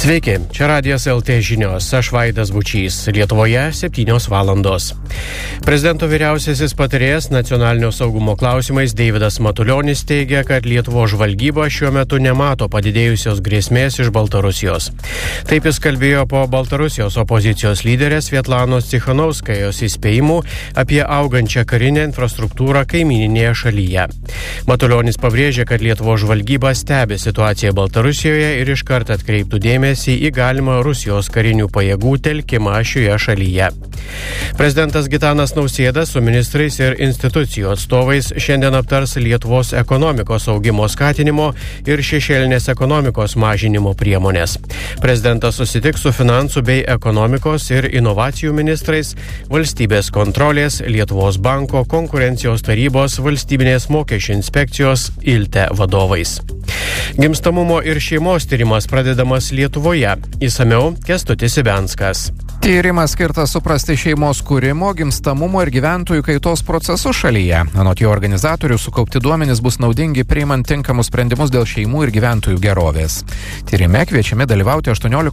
Sveiki, čia Radijas LT žinios, aš Vaidas Bučys, Lietuvoje 7 valandos. Prezidento vyriausiasis patarėjas nacionalinio saugumo klausimais Deividas Matulionis teigia, kad Lietuvos žvalgyba šiuo metu nemato padidėjusios grėsmės iš Baltarusijos. Taip jis kalbėjo po Baltarusijos opozicijos lyderės Svietlanos Cichanouskajos įspėjimų apie augančią karinę infrastruktūrą kaimyninėje šalyje. Matulionis pabrėžė, kad Lietuvos žvalgyba stebi situaciją Baltarusijoje ir iškart atkreiptų dėmesį į galimą Rusijos karinių pajėgų telkimą šioje šalyje. Prezidentas Gitanas Nausėda su ministrais ir institucijų atstovais šiandien aptars Lietuvos ekonomikos augimo skatinimo ir šešėlinės ekonomikos mažinimo priemonės. Prezidentas susitiks su finansų bei ekonomikos ir inovacijų ministrais, valstybės kontrolės, Lietuvos banko, konkurencijos tarybos, valstybinės mokesčių inspekcijos ILTE vadovais. Gimstamumo ir šeimos tyrimas pradedamas Lietuvoje. Išsamiau Kęstutis Ibenskas. Tyrimas skirtas suprasti šeimos kūrimo, gimstamumo ir gyventojų kaitos procesus šalyje. Anot jo organizatorių, sukaupti duomenys bus naudingi priimant tinkamus sprendimus dėl šeimų ir gyventojų gerovės. Tyrime kviečiami dalyvauti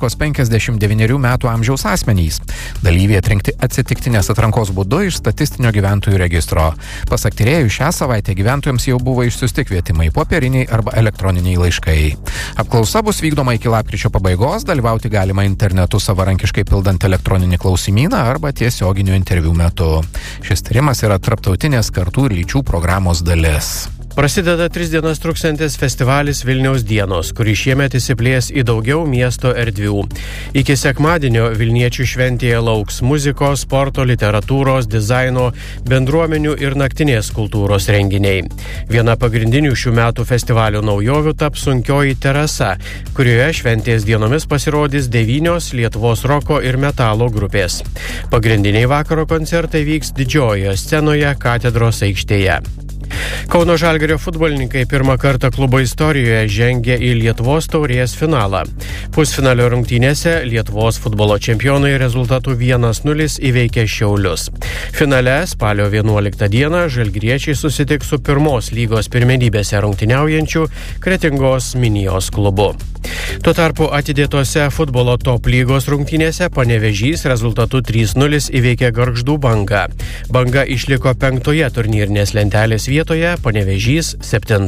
18-59 metų amžiaus asmenys. Dalyviai atrinkti atsitiktinės atrankos būdu iš statistinio gyventojų registro. Pasak tyrėjų, šią savaitę gyventojams jau buvo išsiųsti kvietimai popieriniai arba elektroniniai laiškai. Apklausa bus vykdoma iki lapkričio pabaigos, dalyvauti galima internetu savarankiškai pildant elektroninį klausimyną arba tiesioginių interviu metu. Šis tyrimas yra tarptautinės kartų ir lyčių programos dalis. Prasideda 3 dienas truksiantis festivalis Vilniaus dienos, kurį šiemet įsiplės į daugiau miesto erdvių. Iki sekmadienio Vilniečių šventėje lauks muzikos, sporto, literatūros, dizaino, bendruomenių ir naktinės kultūros renginiai. Viena pagrindinių šių metų festivalio naujovių taps sunkioji terasa, kurioje šventės dienomis pasirodys 9 Lietuvos roko ir metalo grupės. Pagrindiniai vakaro koncertai vyks didžiojoje scenoje Katedros aikštėje. Kauno Žalgirio futbolininkai pirmą kartą klubo istorijoje žengė į Lietuvos taurės finalą. Pusfinalio rungtynėse Lietuvos futbolo čempionai rezultatu 1-0 įveikė Šiaulius. Finale spalio 11 dieną žalgiriečiai susitiks su pirmos lygos pirmenybėse rungtyniaujančiu Kretingos Minijos klubu. Tuo tarpu atidėtose futbolo top lygos rungtynėse Panevėžys rezultatu 3-0 įveikė Gargždų Bangą. Banga išliko 5 turnyrinės lentelės vietoje, Panevėžys 7.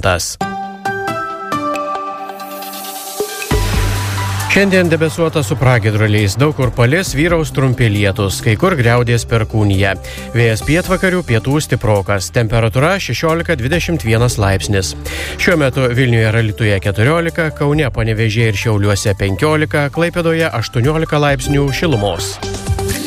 Šiandien debesuota su pragiedruliais, daug kur palis, vyraus trumpi lietūs, kai kur griaudės perkūnija. Vėjas pietvakarių, pietų stiprokas, temperatūra 16-21 laipsnis. Šiuo metu Vilniuje ir Alytuje 14, Kaune, Panevėžyje ir Šiauliuose 15, Klaipėdoje 18 laipsnių šilumos.